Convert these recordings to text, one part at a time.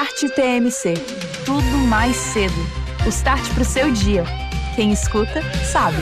Start TMC. Tudo mais cedo. O start pro seu dia. Quem escuta, sabe.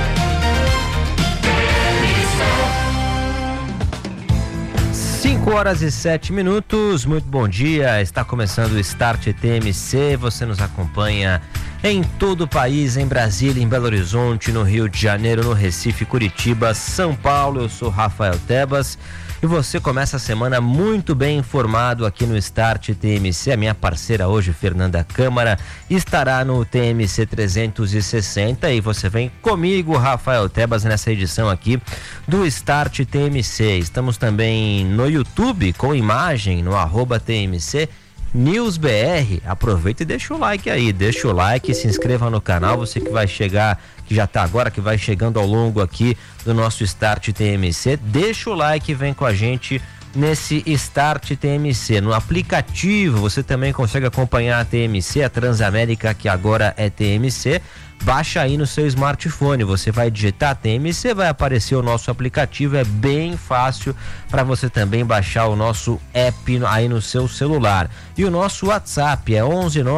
Cinco horas e 7 minutos. Muito bom dia. Está começando o Start TMC. Você nos acompanha em todo o país, em Brasília, em Belo Horizonte, no Rio de Janeiro, no Recife, Curitiba, São Paulo. Eu sou Rafael Tebas. E você começa a semana muito bem informado aqui no Start TMC. A minha parceira hoje, Fernanda Câmara, estará no TMC 360 e você vem comigo, Rafael Tebas, nessa edição aqui do Start TMC. Estamos também no YouTube com imagem no @TMC News BR. Aproveita e deixa o like aí, se inscreva no canal, você que vai chegar, que já está agora, que vai chegando ao longo aqui do nosso Start TMC, deixa o like e vem com a gente nesse Start TMC. No aplicativo você também consegue acompanhar a TMC, a Transamérica, que agora é TMC. Baixa aí no seu smartphone, você vai digitar TMC, vai aparecer o nosso aplicativo, é bem fácil para você também baixar o nosso app aí no seu celular. E o nosso WhatsApp é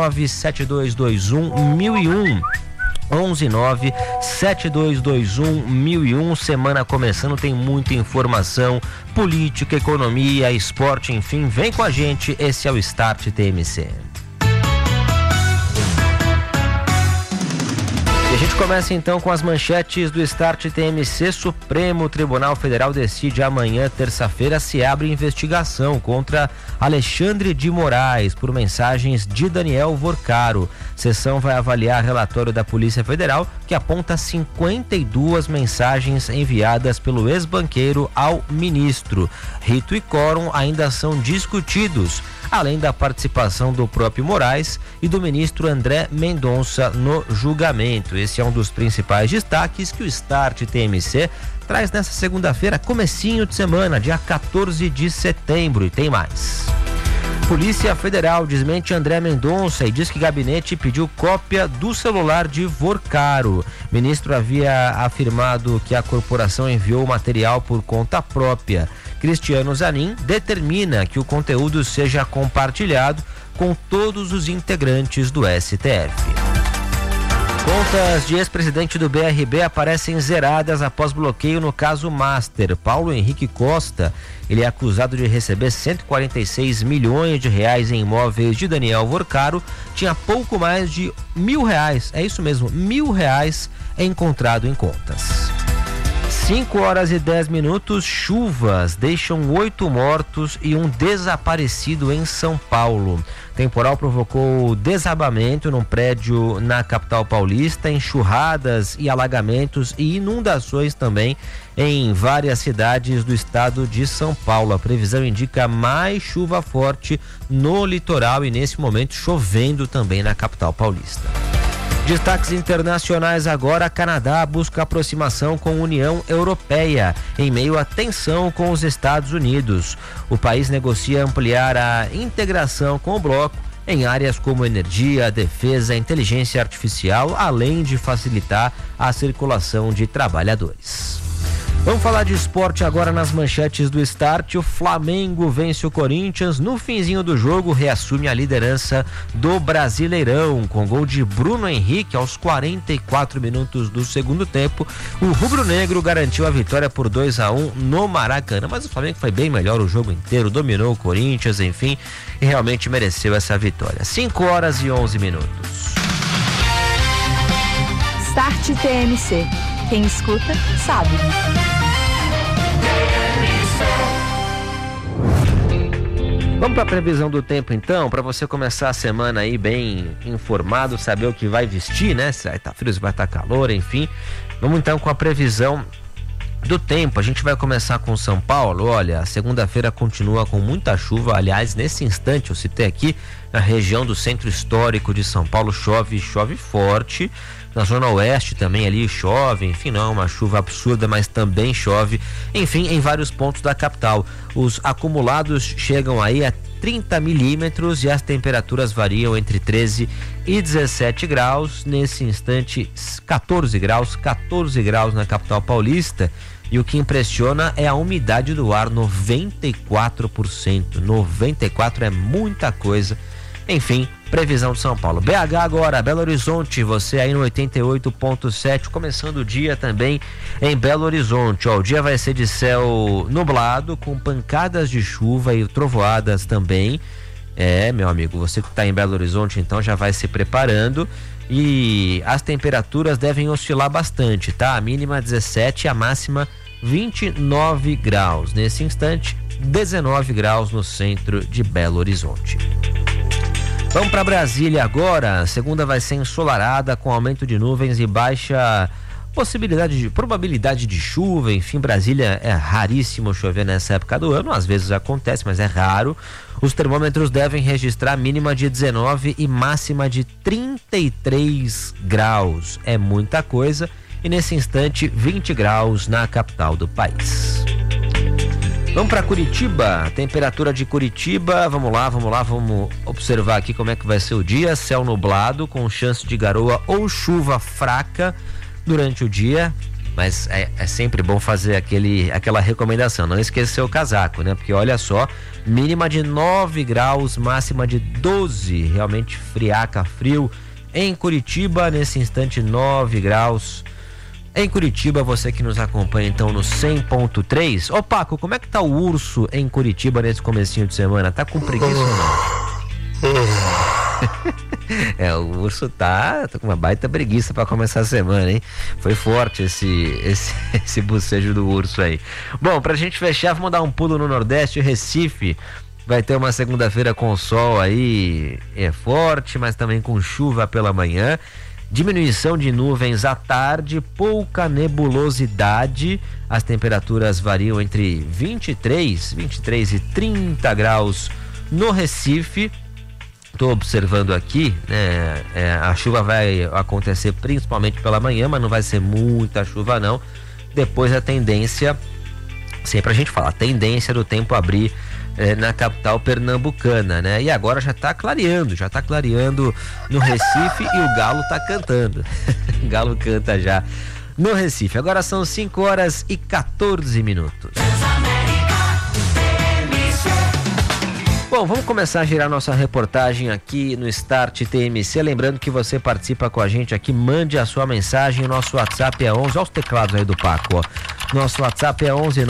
11972211001. 11972211001. Semana começando, tem muita informação, política, economia, esporte, enfim, vem com a gente, esse é o Start TMC. E a gente começa então com as manchetes do Start TMC. Supremo Tribunal Federal decide amanhã, terça-feira, se abre investigação contra Alexandre de Moraes por mensagens de Daniel Vorcaro. Sessão vai avaliar relatório da Polícia Federal que aponta 52 mensagens enviadas pelo ex-banqueiro ao ministro. Rito e quórum ainda são discutidos, além da participação do próprio Moraes e do ministro André Mendonça no julgamento. Esse é um dos principais destaques que o Start TMC traz nessa segunda-feira, comecinho de semana, dia 14 de setembro, e tem mais. Polícia Federal desmente André Mendonça e diz que gabinete pediu cópia do celular de Vorcaro. O ministro havia afirmado que a corporação enviou o material por conta própria. Cristiano Zanin determina que o conteúdo seja compartilhado com todos os integrantes do STF. Contas de ex-presidente do BRB aparecem zeradas após bloqueio no caso Master. Paulo Henrique Costa, ele é acusado de receber 146 milhões de reais em imóveis de Daniel Vorcaro, tinha pouco mais de R$1.000, é isso mesmo, R$1.000 encontrado em contas. 5 horas e 10 minutos, chuvas deixam 8 mortos e um desaparecido em São Paulo. Temporal provocou desabamento num prédio na capital paulista, enxurradas e alagamentos e inundações também em várias cidades do estado de São Paulo. A previsão indica mais chuva forte no litoral e nesse momento chovendo também na capital paulista. Destaques internacionais agora. Canadá busca aproximação com a União Europeia em meio à tensão com os Estados Unidos. O país negocia ampliar a integração com o bloco em áreas como energia, defesa, inteligência artificial, além de facilitar a circulação de trabalhadores. Vamos falar de esporte agora nas manchetes do Start. O Flamengo vence o Corinthians. No finzinho do jogo, reassume a liderança do Brasileirão. Com gol de Bruno Henrique aos 44 minutos do segundo tempo, o rubro-negro garantiu a vitória por 2-1 no Maracanã. Mas o Flamengo foi bem melhor o jogo inteiro, dominou o Corinthians, enfim, e realmente mereceu essa vitória. 5 horas e 11 minutos. Start TMC. Quem escuta, sabe. Vamos para a previsão do tempo então, para você começar a semana aí bem informado, saber o que vai vestir, né? Se vai estar frio, se vai estar calor, enfim. Vamos então com a previsão do tempo. A gente vai começar com São Paulo. Olha, a segunda-feira continua com muita chuva. Aliás, nesse instante eu citei aqui, na região do centro histórico de São Paulo, chove forte. Na zona oeste também ali chove, enfim, não é uma chuva absurda, mas também chove, enfim, em vários pontos da capital. Os acumulados chegam aí a 30 milímetros e as temperaturas variam entre 13 e 17 graus. Nesse instante, 14 graus na capital paulista. E o que impressiona é a umidade do ar, 94%. 94% é muita coisa. Enfim, previsão de São Paulo. BH agora, Belo Horizonte, você aí no 88.7, começando o dia também em Belo Horizonte. O dia vai ser de céu nublado, com pancadas de chuva e trovoadas também. Meu amigo, você que está em Belo Horizonte, então já vai se preparando. E as temperaturas devem oscilar bastante, tá? A mínima 17, a máxima 29 graus. Nesse instante, 19 graus no centro de Belo Horizonte. Vamos para Brasília agora. A segunda vai ser ensolarada, com aumento de nuvens e baixa probabilidade de chuva. Enfim, Brasília é raríssimo chover nessa época do ano, às vezes acontece, mas é raro. Os termômetros devem registrar mínima de 19 e máxima de 33 graus. É muita coisa. E nesse instante, 20 graus na capital do país. Vamos para Curitiba, temperatura de Curitiba, vamos lá, vamos observar aqui como é que vai ser o dia. Céu nublado, com chance de garoa ou chuva fraca durante o dia, mas é sempre bom fazer aquela recomendação, não esquecer o casaco, né? Porque olha só, mínima de 9 graus, máxima de 12, realmente friaca, frio em Curitiba, nesse instante 9 graus. Em Curitiba, você que nos acompanha então no 100.3. Ô Paco, como é que tá o urso em Curitiba nesse comecinho de semana? Tá com preguiça ou não? O urso tá com uma baita preguiça para começar a semana, hein? Foi forte esse bocejo do urso aí. Bom, pra gente fechar, vamos dar um pulo no Nordeste. Recife vai ter uma segunda-feira com sol aí, forte, mas também com chuva pela manhã. Diminuição de nuvens à tarde, pouca nebulosidade. As temperaturas variam entre 23 e 30 graus no Recife. Estou observando aqui, né? A chuva vai acontecer principalmente pela manhã, mas não vai ser muita chuva não. Depois a tendência, sempre a gente fala, a tendência do tempo abrir na capital pernambucana, né? E agora já tá clareando no Recife e o galo tá cantando. O galo canta já no Recife. Agora são 5h14. Bom, vamos começar a girar nossa reportagem aqui no Start TMC. Lembrando que você participa com a gente aqui, mande a sua mensagem. O nosso WhatsApp é 11, olha os teclados aí do Paco, ó. Nosso WhatsApp é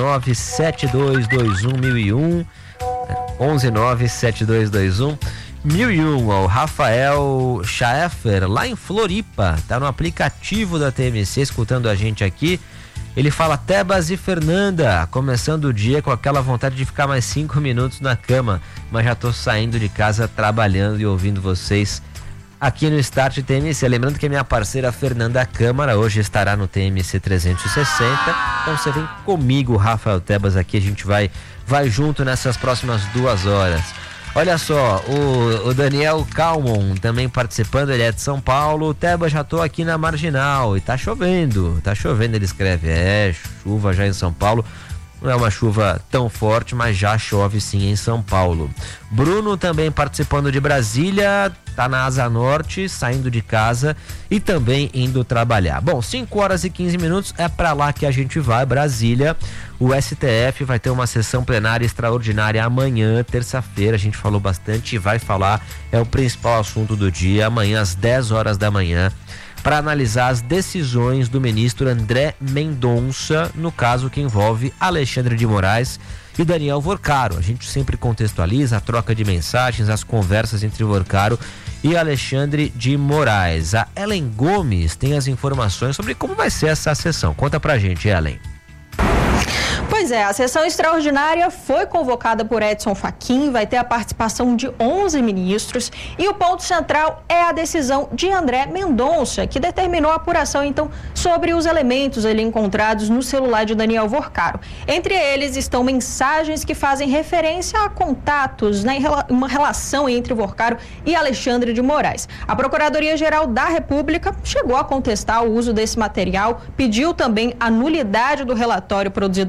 11972211001. 11972211001. O Rafael Schaeffer, lá em Floripa, tá no aplicativo da TMC escutando a gente aqui. Ele fala: Tebas e Fernanda, começando o dia com aquela vontade de ficar mais 5 minutos na cama, mas já tô saindo de casa trabalhando e ouvindo vocês aqui no Start TMC. Lembrando que a minha parceira Fernanda Câmara hoje estará no TMC 360. Então você vem comigo, Rafael Tebas, aqui a gente vai junto nessas próximas 2 horas. Olha só, o Daniel Calmon também participando, ele é de São Paulo. Tebas, já tô aqui na Marginal e tá chovendo, ele escreve. Chuva já em São Paulo. Não é uma chuva tão forte, mas já chove sim em São Paulo. Bruno também participando de Brasília, tá na Asa Norte, saindo de casa e também indo trabalhar. Bom, 5h15, é para lá que a gente vai, Brasília. O STF vai ter uma sessão plenária extraordinária amanhã, terça-feira. A gente falou bastante e vai falar, é o principal assunto do dia, amanhã às 10 horas da manhã, para analisar as decisões do ministro André Mendonça, no caso que envolve Alexandre de Moraes e Daniel Vorcaro. A gente sempre contextualiza a troca de mensagens, as conversas entre Vorcaro e Alexandre de Moraes. A Ellen Gomes tem as informações sobre como vai ser essa sessão. Conta pra gente, Ellen. Pois é, a sessão extraordinária foi convocada por Edson Fachin, vai ter a participação de 11 ministros e o ponto central é a decisão de André Mendonça, que determinou a apuração, então, sobre os elementos ali encontrados no celular de Daniel Vorcaro. Entre eles estão mensagens que fazem referência a contatos, né, uma relação entre Vorcaro e Alexandre de Moraes. A Procuradoria-Geral da República chegou a contestar o uso desse material, pediu também a nulidade do relatório produzido pela Polícia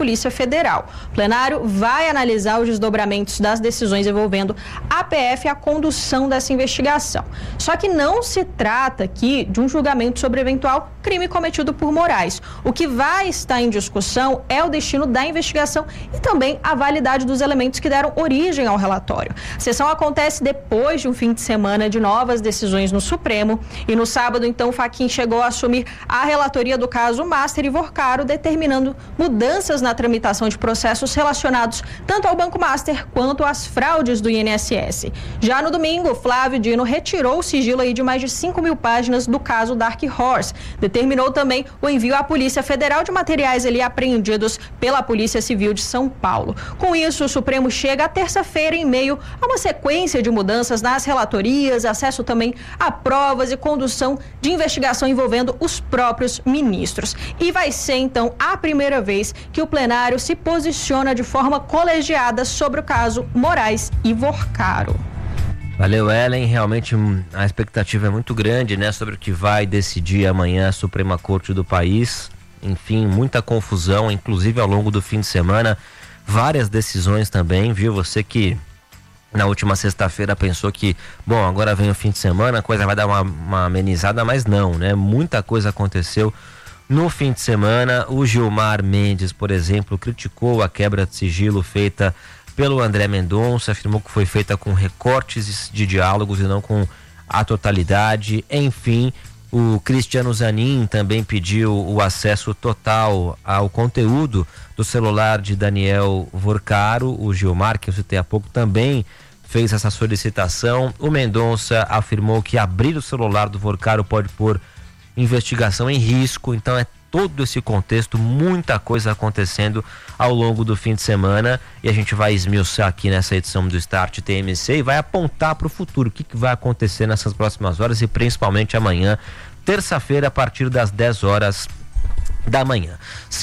Polícia Federal. O plenário vai analisar os desdobramentos das decisões envolvendo a PF e a condução dessa investigação. Só que não se trata aqui de um julgamento sobre eventual crime cometido por Moraes. O que vai estar em discussão é o destino da investigação e também a validade dos elementos que deram origem ao relatório. A sessão acontece depois de um fim de semana de novas decisões no Supremo e no sábado, então, Fachin chegou a assumir a relatoria do caso Master e Vorcaro, determinando mudanças na tramitação de processos relacionados tanto ao Banco Master quanto às fraudes do INSS. Já no domingo, Flávio Dino retirou o sigilo aí de mais de 5.000 páginas do caso Dark Horse. Determinou também o envio à Polícia Federal de materiais ali apreendidos pela Polícia Civil de São Paulo. Com isso, o Supremo chega à terça-feira em meio a uma sequência de mudanças nas relatorias, acesso também a provas e condução de investigação envolvendo os próprios ministros. E vai ser, então, a primeira vez que o plenário se posiciona de forma colegiada sobre o caso Moraes e Vorcaro. Valeu, Ellen. Realmente a expectativa é muito grande, né, sobre o que vai decidir amanhã a Suprema Corte do país. Enfim, muita confusão, inclusive ao longo do fim de semana. Várias decisões também, viu? Você que na última sexta-feira pensou que, bom, agora vem o fim de semana, a coisa vai dar uma amenizada, mas não, né? Muita coisa aconteceu no fim de semana. O Gilmar Mendes, por exemplo, criticou a quebra de sigilo feita pelo André Mendonça, afirmou que foi feita com recortes de diálogos e não com a totalidade. Enfim, o Cristiano Zanin também pediu o acesso total ao conteúdo do celular de Daniel Vorcaro. O Gilmar, que eu citei há pouco, também fez essa solicitação. O Mendonça afirmou que abrir o celular do Vorcaro pode pôr investigação em risco. Então é todo esse contexto, muita coisa acontecendo ao longo do fim de semana, e a gente vai esmiuçar aqui nessa edição do Start TMC e vai apontar para o futuro, o que vai acontecer nessas próximas horas e principalmente amanhã, terça-feira, a partir das 10 horas da manhã.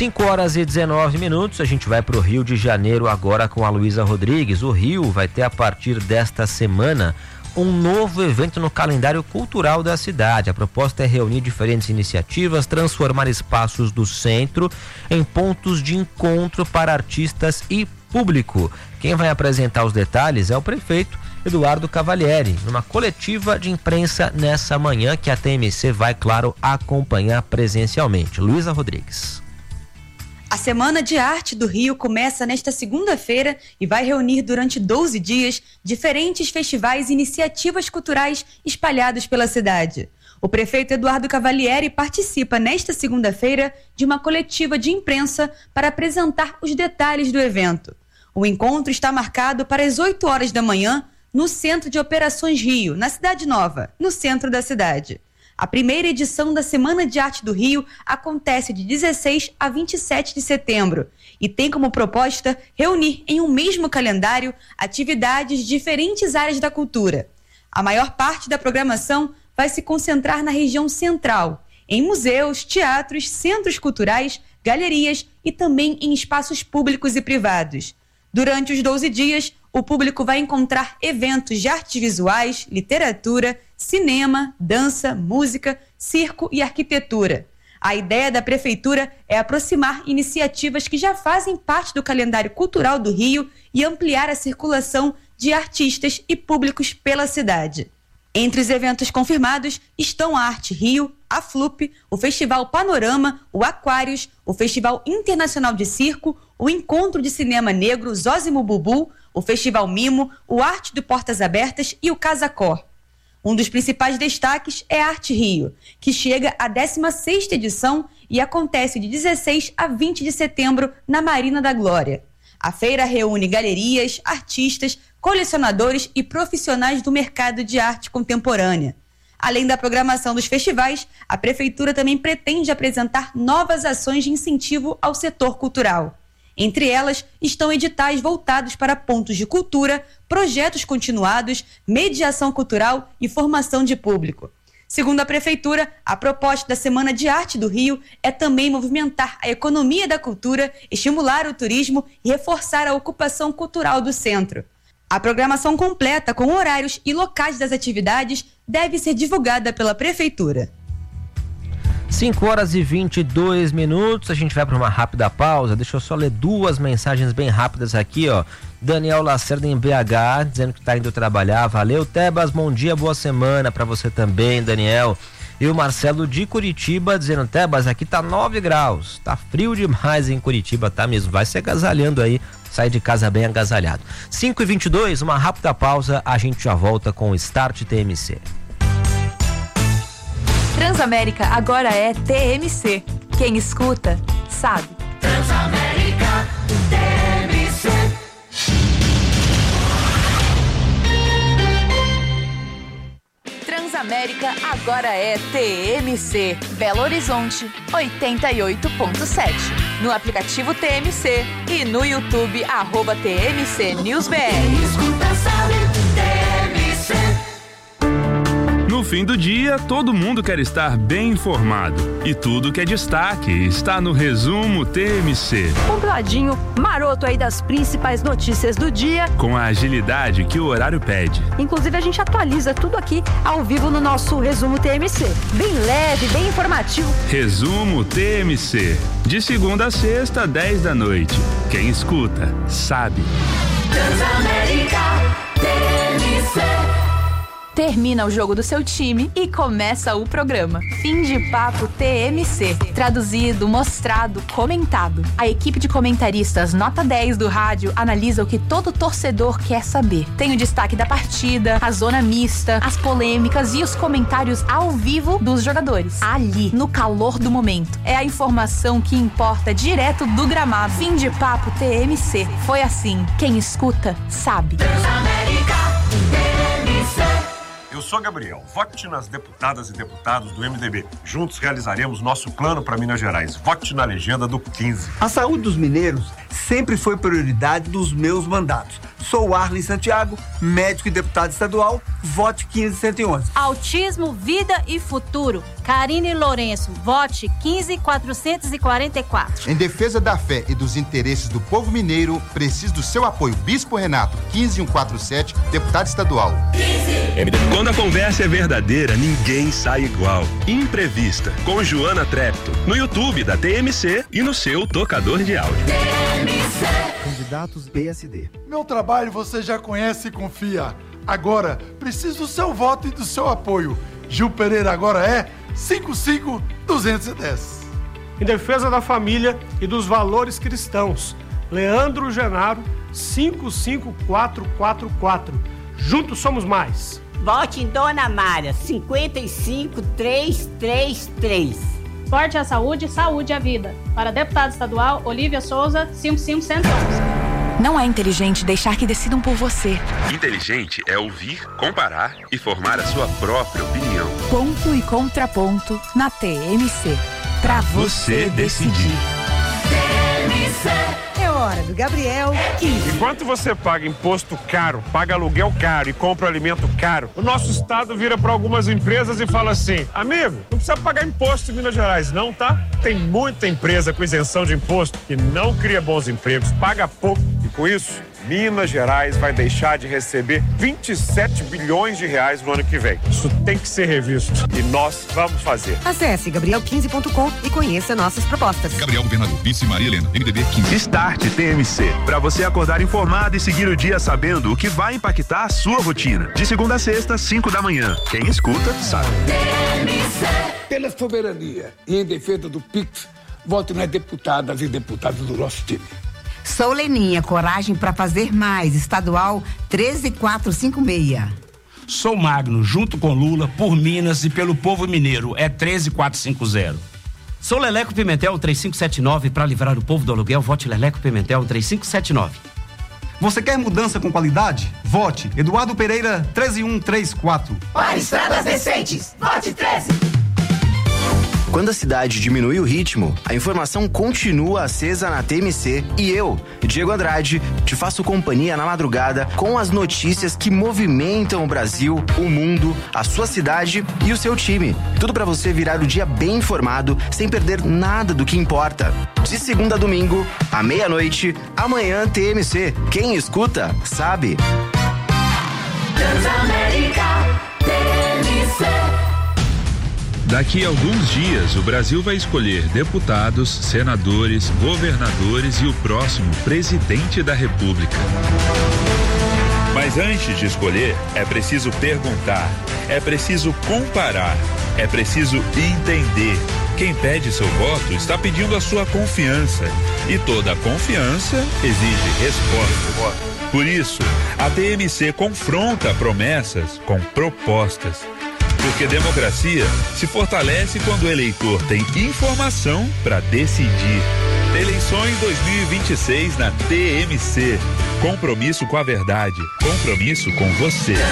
5h19, a gente vai para o Rio de Janeiro agora com a Luísa Rodrigues. O Rio vai ter a partir desta semana um novo evento no calendário cultural da cidade. A proposta é reunir diferentes iniciativas, transformar espaços do centro em pontos de encontro para artistas e público. Quem vai apresentar os detalhes é o prefeito Eduardo Cavalieri, numa coletiva de imprensa nessa manhã que a TMC vai, claro, acompanhar presencialmente. Luísa Rodrigues. A Semana de Arte do Rio começa nesta segunda-feira e vai reunir durante 12 dias diferentes festivais e iniciativas culturais espalhados pela cidade. O prefeito Eduardo Cavalieri participa nesta segunda-feira de uma coletiva de imprensa para apresentar os detalhes do evento. O encontro está marcado para as 8 horas da manhã no Centro de Operações Rio, na Cidade Nova, no centro da cidade. A primeira edição da Semana de Arte do Rio acontece de 16 a 27 de setembro e tem como proposta reunir em um mesmo calendário atividades de diferentes áreas da cultura. A maior parte da programação vai se concentrar na região central, em museus, teatros, centros culturais, galerias e também em espaços públicos e privados. Durante os 12 dias, o público vai encontrar eventos de artes visuais, literatura, cinema, dança, música, circo e arquitetura. A ideia da prefeitura é aproximar iniciativas que já fazem parte do calendário cultural do Rio e ampliar a circulação de artistas e públicos pela cidade. Entre os eventos confirmados estão a Arte Rio, a FLUP, o Festival Panorama, o Aquários, o Festival Internacional de Circo, o Encontro de Cinema Negro Zósimo Bubu, o Festival Mimo, o Arte do Portas Abertas e o Casacor. Um dos principais destaques é a Arte Rio, que chega à 16ª edição e acontece de 16 a 20 de setembro na Marina da Glória. A feira reúne galerias, artistas, colecionadores e profissionais do mercado de arte contemporânea. Além da programação dos festivais, a prefeitura também pretende apresentar novas ações de incentivo ao setor cultural. Entre elas estão editais voltados para pontos de cultura, projetos continuados, mediação cultural e formação de público. Segundo a prefeitura, a proposta da Semana de Arte do Rio é também movimentar a economia da cultura, estimular o turismo e reforçar a ocupação cultural do centro. A programação completa com horários e locais das atividades deve ser divulgada pela prefeitura. 5h22, a gente vai para uma rápida pausa. Deixa eu só ler duas mensagens bem rápidas aqui, ó. Daniel Lacerda em BH, dizendo que está indo trabalhar. Valeu, Tebas, bom dia, boa semana para você também, Daniel. E o Marcelo de Curitiba dizendo: Tebas, aqui tá 9 graus, tá frio demais em Curitiba, tá mesmo, vai se agasalhando aí, sai de casa bem agasalhado. 5h22, uma rápida pausa, a gente já volta com o Start TMC. Transamérica agora é TMC. Quem escuta, sabe. Transamérica TMC. Transamérica agora é TMC. Belo Horizonte, 88.7. No aplicativo TMC e no YouTube, @TMC NewsBR. Quem escuta sabe, TMC. No fim do dia, todo mundo quer estar bem informado. E tudo que é destaque está no Resumo TMC. Compladinho, maroto aí das principais notícias do dia. Com a agilidade que o horário pede. Inclusive, a gente atualiza tudo aqui ao vivo no nosso Resumo TMC. Bem leve, bem informativo. Resumo TMC. De segunda a sexta, 10 da noite. Quem escuta, sabe. Transamérica TMC. Termina o jogo do seu time e começa o programa. Fim de papo TMC. Traduzido, mostrado, comentado. A equipe de comentaristas nota 10 do rádio analisa o que todo torcedor quer saber. Tem o destaque da partida, a zona mista, as polêmicas e os comentários ao vivo dos jogadores. Ali, no calor do momento. É a informação que importa direto do gramado. Fim de papo TMC. Foi assim. Quem escuta, sabe. Transamérica TMC. Eu sou Gabriel, vote nas deputadas e deputados do MDB. Juntos realizaremos nosso plano para Minas Gerais. Vote na legenda do 15. A saúde dos mineiros sempre foi prioridade dos meus mandatos. Sou Arlen Santiago, médico e deputado estadual, vote 15111. Autismo, vida e futuro. Karine Lourenço, vote 15444. Em defesa da fé e dos interesses do povo mineiro, preciso do seu apoio. Bispo Renato, 15147, deputado estadual. 15. Quando a conversa é verdadeira, ninguém sai igual. Imprevista, com Joana Trepto, no YouTube da TMC e no seu tocador de áudio. TMC. Candidatos PSD. Meu trabalho você já conhece e confia. Agora, preciso do seu voto e do seu apoio. Gil Pereira agora é 55210. Em defesa da família e dos valores cristãos, Leandro Genaro, 55444. Juntos somos mais. Vote em Dona Mária, 55333. Forte à saúde, saúde à vida. Para deputado estadual, Olívia Souza, 55111. Não é inteligente deixar que decidam por você. Inteligente é ouvir, comparar e formar a sua própria opinião. Ponto e contraponto na TMC. Pra você decidir. TMC. É hora do Gabriel 15. Enquanto você paga imposto caro, paga aluguel caro e compra alimento caro, o nosso estado vira para algumas empresas e fala assim: amigo, não precisa pagar imposto em Minas Gerais não, tá? Tem muita empresa com isenção de imposto que não cria bons empregos, paga pouco e com isso, Minas Gerais vai deixar de receber 27 bilhões de reais no ano que vem. Isso tem que ser revisto e nós vamos fazer. Acesse gabriel15.com e conheça nossas propostas. Gabriel Governador, vice Maria Helena, MDB 15. Start TMC, para você acordar informado e seguir o dia sabendo o que vai impactar a sua rotina. De segunda a sexta, 5 da manhã. Quem escuta, sabe. TMC. Pela soberania e em defesa do PIX, voto nas deputadas e deputados do nosso time. Sou Leninha, coragem para fazer mais. Estadual 13456. Sou Magno, junto com Lula, por Minas e pelo povo mineiro. É 13450. Sou Leleco Pimentel 3579. Para livrar o povo do aluguel, vote Leleco Pimentel 3579. Você quer mudança com qualidade? Vote Eduardo Pereira 13134. Para estradas decentes, vote 13. Quando a cidade diminui o ritmo, a informação continua acesa na TMC e eu, Diego Andrade, te faço companhia na madrugada com as notícias que movimentam o Brasil, o mundo, a sua cidade e o seu time. Tudo para você virar o dia bem informado, sem perder nada do que importa. De segunda a domingo, à meia-noite, amanhã TMC. Quem escuta, sabe. Transamérica TMC. Daqui a alguns dias, o Brasil vai escolher deputados, senadores, governadores e o próximo presidente da República. Mas antes de escolher, é preciso perguntar, é preciso comparar, é preciso entender. Quem pede seu voto está pedindo a sua confiança. E toda confiança exige resposta. Por isso, a TMC confronta promessas com propostas. Porque democracia se fortalece quando o eleitor tem informação para decidir. Eleições 2026 na TMC. Compromisso com a verdade. Compromisso com você.